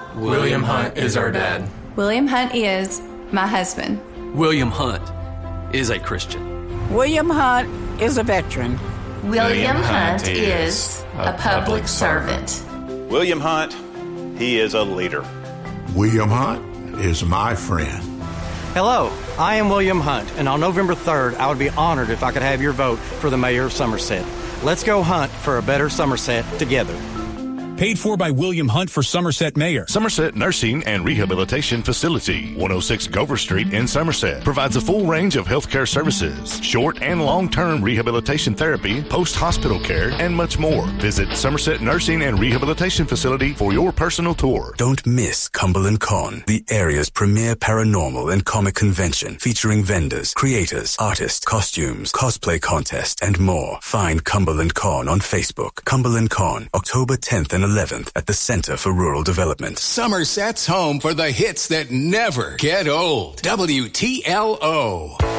William Hunt is our dad. William Hunt is my husband. William Hunt is a Christian. William Hunt is a veteran. William Hunt is a public servant. William Hunt, he is a leader. William Hunt is my friend. Hello, I am William Hunt, and on November 3rd, I would be honored if I could have your vote for the mayor of Somerset. Let's go hunt for a better Somerset together. Paid for by William Hunt for Somerset Mayor. Somerset Nursing and Rehabilitation Facility, 106 Gover Street in Somerset, provides a full range of healthcare services, short and long-term rehabilitation therapy, post-hospital care, and much more. Visit Somerset Nursing and Rehabilitation Facility for your personal tour. Don't miss Cumberland Con, the area's premier paranormal and comic convention featuring vendors, creators, artists, costumes, cosplay contest, and more. Find Cumberland Con on Facebook. Cumberland Con, October 10th and 11th at the Center for Rural Development. Somerset's home for the hits that never get old. WTLO.